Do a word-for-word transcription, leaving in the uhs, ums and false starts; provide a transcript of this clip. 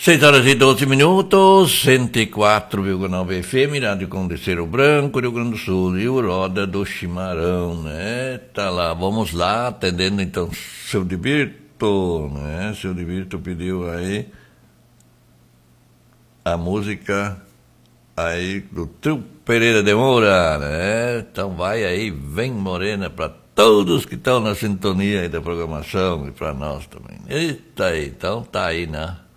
seis horas e doze minutos, cento e quatro vírgula nove F M, Rádio Conde Branco, Rio Grande do Sul, e o Roda do Chimarrão, né? Tá lá, vamos lá, atendendo então seu Divirto, né? Seu Divirto pediu aí a música aí do Trio Pereira de Moura, né? Então vai aí, vem Morena pra todos que estão na sintonia aí da programação e pra nós também. Eita aí, então tá aí, né?